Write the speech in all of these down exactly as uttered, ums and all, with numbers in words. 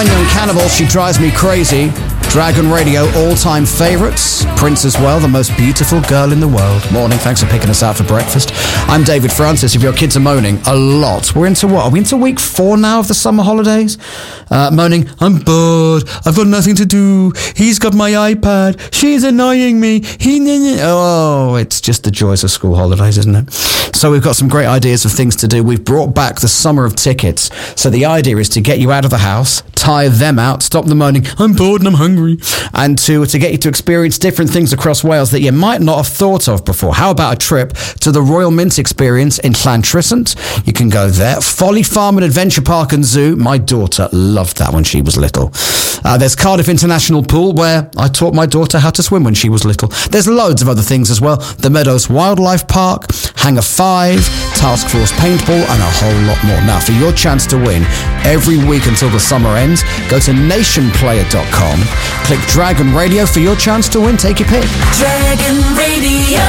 Fine Young Cannibal, She Drives Me Crazy. Dragon Radio, all-time favourites. Prince as well, the most beautiful girl in the world. Morning, thanks for picking us out for breakfast. I'm David Francis. If your kids are moaning a lot, we're into what? Are we into week four now of the summer holidays? Uh, moaning, I'm bored. I've got nothing to do. He's got my iPad. She's annoying me. He, oh, it's just the joys of school holidays, isn't it? So we've got some great ideas of things to do. We've brought back the summer of tickets. So the idea is to get you out of the house, tire them out, stop them moaning, I'm bored and I'm hungry, and to, to get you to experience different things across Wales that you might not have thought of before. How about a trip to the Royal Mint Experience in Llantrisant? You can go there. Folly Farm and Adventure Park and Zoo. My daughter loved that when she was little. Uh, there's Cardiff International Pool, where I taught my daughter how to swim when she was little. There's loads of other things as well. The Meadows Wildlife Park, Hangar five, Task Force Paintball, and a whole lot more. Now, for your chance to win every week until the summer ends, go to nation player dot com, click Dragon Radio for your chance to win. Take your pick. Dragon Radio.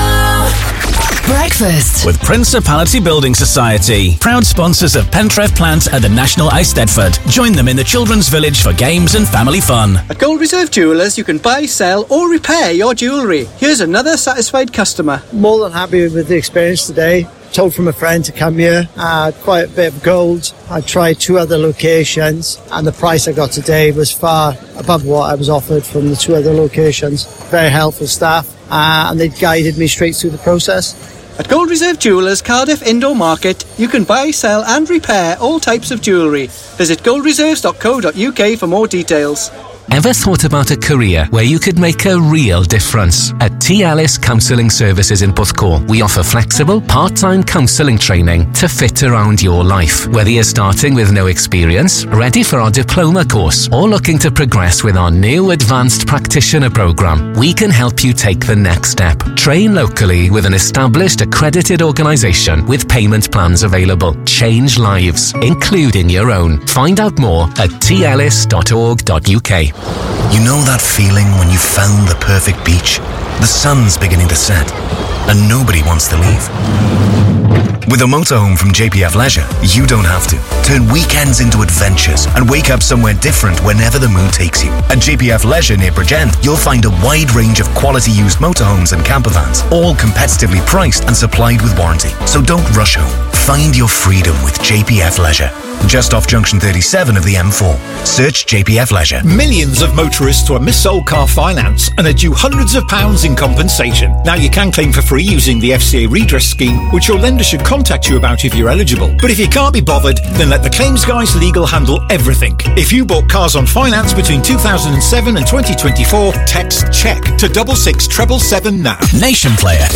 Breakfast with Principality Building Society, proud sponsors of Pentref Plant and the National Eisteddfod. Join them in the Children's Village for games and family fun. At Gold Reserve Jewellers, you can buy, sell or repair your jewellery. Here's another satisfied customer. More than happy with the experience today. Told from a friend to come here. I had quite a bit of gold. I tried two other locations and the price I got today was far above what I was offered from the two other locations. Very helpful staff uh, and they guided me straight through the process. At Gold Reserve Jewellers Cardiff Indoor Market, you can buy, sell and repair all types of jewellery. Visit gold reserves dot co dot uk for more details. Ever thought about a career where you could make a real difference? At T. Ellis Counselling Services in Porthcawl, we offer flexible, part-time counselling training to fit around your life. Whether you're starting with no experience, ready for our diploma course, or looking to progress with our new advanced practitioner programme, we can help you take the next step. Train locally with an established accredited organisation with payment plans available. Change lives, including your own. Find out more at t ellis dot org dot uk. You know that feeling when you found the perfect beach? The sun's beginning to set, and nobody wants to leave. With a motorhome from J P F Leisure, you don't have to. Turn weekends into adventures and wake up somewhere different whenever the mood takes you. At J P F Leisure near Bridgend, you'll find a wide range of quality used motorhomes and campervans, all competitively priced and supplied with warranty. So don't rush home. Find your freedom with J P F Leisure. Just off junction thirty-seven of the M four. Search J P F Leisure. Millions of motorists were mis-sold car finance and are due hundreds of pounds in compensation. Now you can claim for free using the F C A redress scheme, which your lender should contact you about if you're eligible. But if you can't be bothered, then let the Claims Guys Legal handle everything. If you bought cars on finance between two thousand seven and twenty twenty-four, text CHECK to double six treble seven now. Nation Player